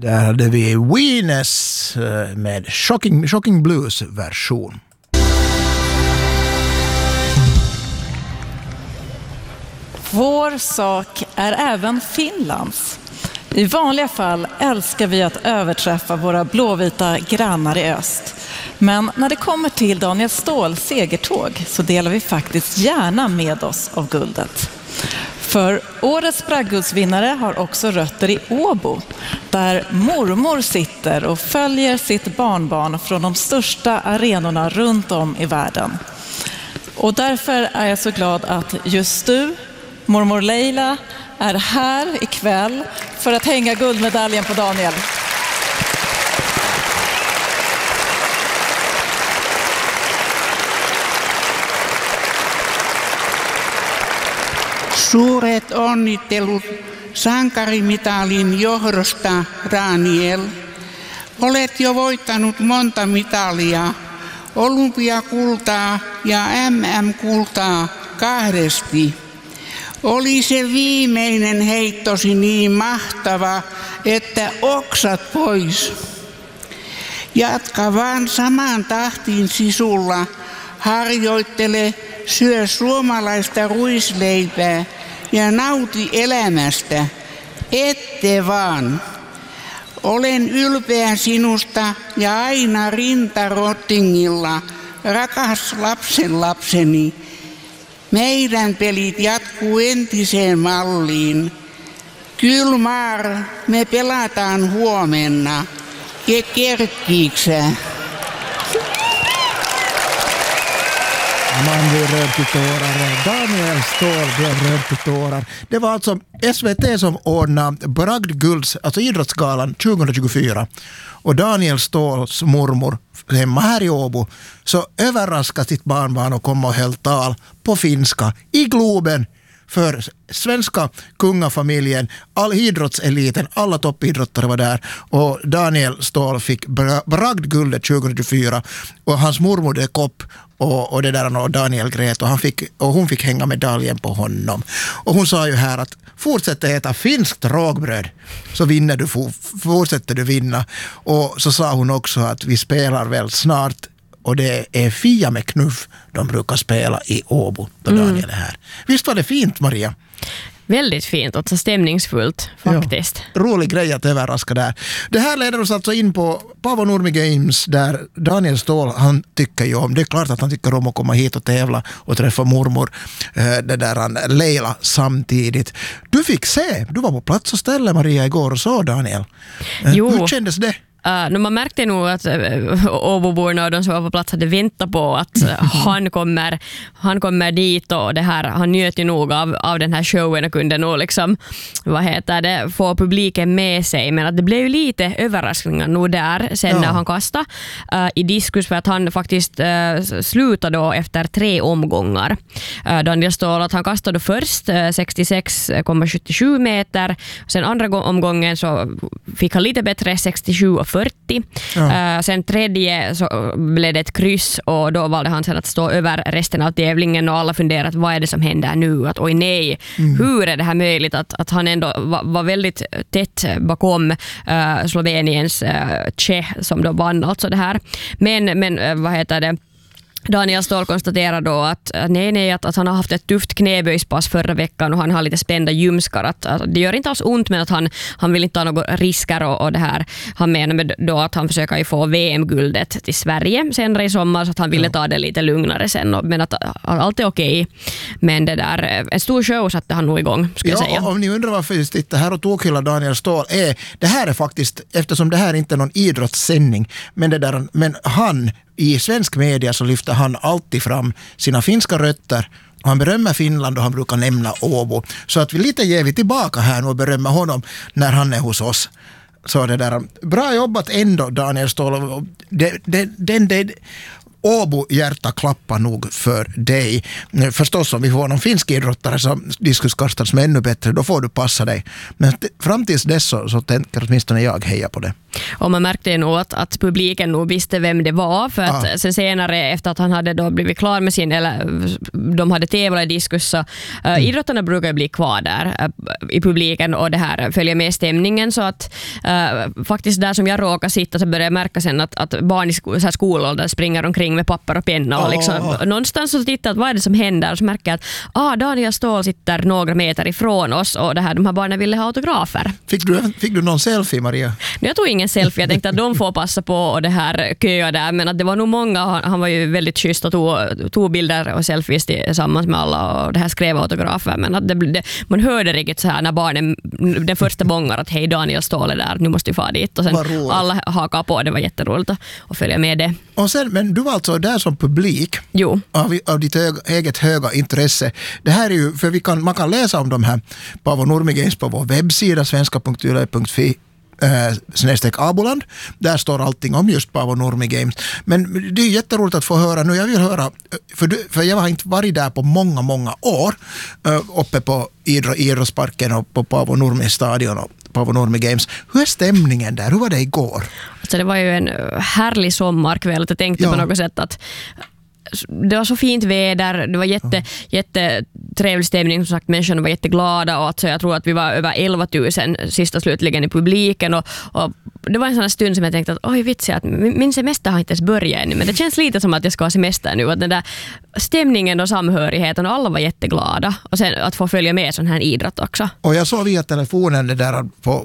Där hade vi Weenus med Shocking Blues-version. Vår sak är även Finlands. I vanliga fall älskar vi att överträffa våra blåvita grannar i öst. Men när det kommer till Daniel Ståhls segertåg så delar vi faktiskt gärna med oss av guldet. För årets bragdguldsvinnare har också rötter i Åbo, där mormor sitter och följer sitt barnbarn från de största arenorna runt om i världen. Och därför är jag så glad att just du, mormor Leila, är här ikväll för att hänga guldmedaljen på Daniel. Suuret onnittelut sankarimitalin johdosta, Daniel. Olet jo voittanut monta mitalia, olympiakultaa ja MM-kultaa kahdesti. Oli se viimeinen heittosi niin mahtava, että oksat pois. Jatka vaan samaan tahtiin sisulla, harjoittele, syö suomalaista ruisleipää ja nauti elämästä. Ette vaan. Olen ylpeä sinusta ja aina rintarottingilla, rakas lapsenlapseni. Meidän pelit jatkuu entiseen malliin. Kylmar, me pelataan huomenna. Kerkkiiksä? Man blir rörd till tårar. Daniel Ståhl blev rörd till tårar. Det var alltså SVT som ordnade bragdgulds, alltså idrottsgalan 2024. Och Daniel Ståhls mormor hemma här i Åbo så överraskade sitt barnbarn och kom och höll tal på finska i Globen för svenska kungafamiljen, all idrottseliten, alla toppidrottare var där och Daniel Ståhl fick bragdguldet 2024 och hans mormor det kopp och det där och Daniel grät och hon fick hänga medaljen på honom. Och hon sa ju här att fortsätter äta finskt rågbröd så vinner du, fortsätter du vinna. Och så sa hon också att vi spelar väl snart och det är Fia med knuff de brukar spela i Åbo då Daniel är här. Visst var det fint, Maria? Väldigt fint och så stämningsfullt faktiskt. Ja, rolig grej att överraska där. Det här leder oss alltså in på Paavo Nurmi Games där Daniel Ståhl, han tycker ju om, det är klart att han tycker om att komma hit och tävla och träffa mormor det där Leila samtidigt. Du fick se, du var på plats och ställe Maria igår och så Daniel. Hur kändes det? Man märkte nog att Åboborna och de som var på plats hade väntat på att han kommer dit och det här, han njöt ju nog av den här showen och kunde nog liksom, få publiken med sig, men att det blev ju lite överraskningar nog där sen när han kastade i diskus för att han faktiskt slutade då efter 3 omgångar. Daniel Ståhl att han kastade först 66,77 meter, sen andra omgången så fick han lite bättre 67,40. Sen tredje så blev det ett kryss och då valde han sen att stå över resten av tävlingen och alla funderat vad är det som händer nu, att oj nej, hur är det här möjligt att han ändå var väldigt tätt bakom Sloveniens Che som då vann alltså det här, men vad heter det, Daniel Ståhl konstaterar då att att han har haft ett tufft knäböjspass förra veckan och han har lite spända ljumskar. Att det gör inte alls ont, men att han vill inte ta några risker och det här. Han menar med då att han försöker ju få VM-guldet till Sverige senare i sommar så att han ville ta det lite lugnare sen. Men att allt är okej. Men det där, en stor show satte han nog igång, ska jag säga. Om ni undrar varför just det här och tokhyllar Daniel Ståhl det här är faktiskt, eftersom det här inte är någon idrottssändning, men han i svensk media så lyfter han alltid fram sina finska rötter och han berömmer Finland och han brukar nämna Åbo. Så att vi lite ger vi tillbaka här och berömmer honom när han är hos oss. Så det där, bra jobbat ändå Daniel Ståhl. Åbo hjärta klappar nog för dig. Förstås om vi får någon finsk idrottare som diskuskastar som är ännu bättre, då får du passa dig. Men fram tills dess så tänker åtminstone jag heja på det. Och man märkte ju nog att publiken nog visste vem det var, för att sen senare efter att han hade då blivit klar med sin, eller de hade tävlat i diskus, så idrottarna brukar bli kvar där i publiken och det här följer med stämningen, så att faktiskt där som jag råkar sitta så börjar jag märka sen att barn i skolåldern springer omkring med papper och penna och liksom någonstans så tittar att vad är det som händer och så märker jag att Daniel Ståhl sitter några meter ifrån oss och det här, de här barnen ville ha autografer. Fick du någon selfie, Maria? Jag tog ingen selfie, jag tänkte att de får passa på och det här köa där, men att det var nog många, han var ju väldigt schysst och tog bilder och selfies tillsammans med alla och det här skrev autografer, men att man hörde riktigt så här när barnen den första bångar att hej, Daniel Ståhl är där, nu måste vi få dit, och sen alla hakade på, det var jätteroligt att följa med det. Och sen, men du var alltså där som publik av ditt eget höga intresse. Det här är ju, för man kan läsa om de här Paavo Nurmi Games på vår webbsida svenska.yle.fi /Aboland. Där står allting om just Paavo Nurmi Games. Men det är jätteroligt att få höra nu. Jag vill höra, för jag har inte varit där på många år uppe på idrottsparken och på Paavo Nurmi stadion och Paavo Nurmi Games. Hur är stämningen där? Hur var det igår? Så det var ju en härlig sommarkväll. Jag tänkte på något sätt att det var så fint väder, det var jättetrevlig stämning, som sagt, människorna var jätteglada och alltså, jag tror att vi var över 11 000 sista slutligen i publiken och det var en sån här stund som jag tänkte att oj vitsi, att min semester har inte ens börjat ännu, men det känns lite som att jag ska ha semester nu, att den där stämningen och samhörigheten och alla var jätteglada och sen att få följa med sån här idrott också. Och jag såg via telefonen det där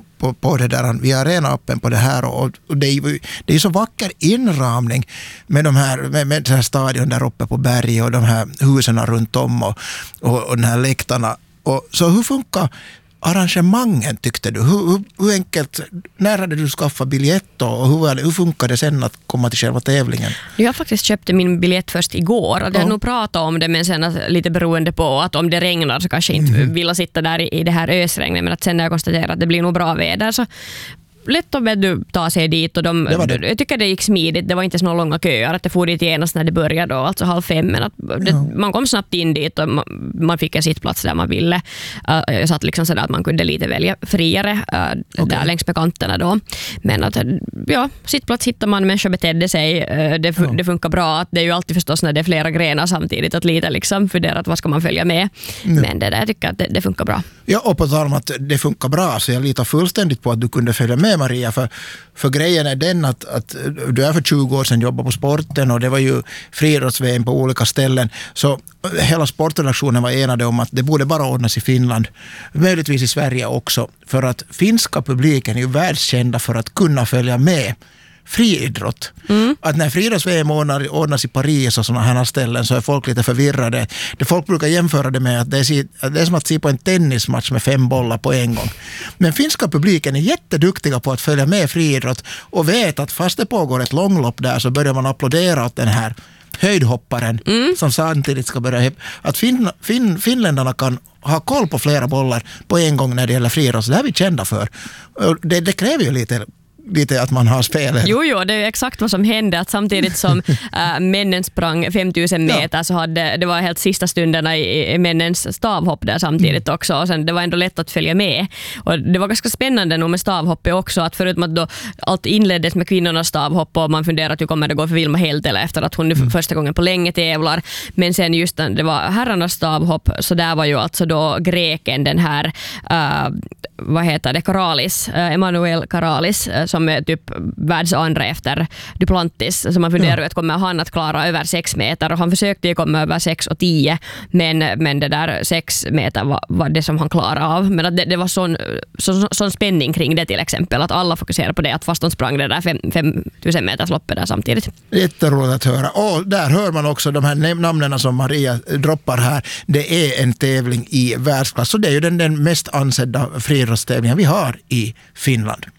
på det där via arenaappen på det här och det är så vacker inramning med de här med den här stadion där uppe på berget och de här husen runt om och den här läktarna. Och så hur funkar arrangemangen, tyckte du? Hur enkelt, när hade du skaffat biljett och hur funkar det sen att komma till själva tävlingen? Jag faktiskt köpte min biljett först igår och jag har nog pratat om det, men sen lite beroende på att om det regnar så kanske inte vill sitta där i det här ösregnet, men att sen när jag konstaterar att det blir nog bra väder så lätt att du ta sig dit och jag tycker det gick smidigt. Det var inte så långa köer, att det får dit genast när det började då, alltså 4:30, men att man kom snabbt in dit och man fick en sittplats där man ville. Jag satt liksom sådär att man kunde lite välja friare där längs med kanterna då. Men att sittplats hittar man, människor betedde sig, det funkar bra. Att det är ju alltid förstås när det är flera grenar samtidigt att lite liksom fundera att vad ska man följa med. Men det där, jag tycker att det funkar bra. Ja, och på tal om att det funkar bra så jag litar fullständigt på att du kunde följa med, Maria, för grejen är den att du är för 20 år sedan jobbade på sporten och det var ju friidrotts-VM på olika ställen, så hela sportredaktionen var enade om att det borde bara ordnas i Finland, möjligtvis i Sverige också, för att finska publiken är ju världskända för att kunna följa med friidrott. Att när friidrotts-VM ordnas i Paris och sådana här ställen så är folk lite förvirrade. Det folk brukar jämföra det med att det är som att se på en tennismatch med 5 bollar på en gång. Men finska publiken är jätteduktiga på att följa med friidrott och vet att fast det pågår ett långlopp där så börjar man applådera åt den här höjdhopparen som samtidigt ska börja att finländarna kan ha koll på flera bollar på en gång när det gäller friidrott. Så det är vi kända för. Det kräver ju lite att man har spelet. Jo, det är exakt vad som hände, att samtidigt som männen sprang 5000 meter så det var helt sista stunderna i männens stavhopp där samtidigt också, och sen det var ändå lätt att följa med. Och det var ganska spännande nog med stavhoppet också, att förutom att då allt inleddes med kvinnornas stavhopp och man funderade att hur kommer det gå för Vilma Heltela efter att hon nu första gången på länge tävlar, men sen just det var herrarnas stavhopp, så där var ju alltså då greken den här Karalis, Emanuel Karalis, som är typ världsandra efter Duplantis, så man funderar att kommer han att klara över 6 meter, och han försökte ju komma över 6 och 10, men det där 6 meter var det som han klarade av, men att det var sån spänning kring det till exempel, att alla fokuserar på det, att fast de sprang det där 5000 meters loppet där samtidigt. Jätteroligt att höra. Och där hör man också de här namnen som Maria droppar här. Det är en tävling i världsklass, så det är ju den mest ansedda friidrottstävlingen vi har i Finland.